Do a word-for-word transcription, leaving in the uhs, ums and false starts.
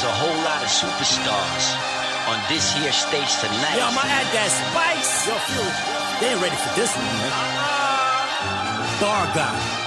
a whole lot of superstars on this here stage tonight. Yo, I'ma add that spice. Yo, Fury, they ain't ready for this one, man. Bar guy.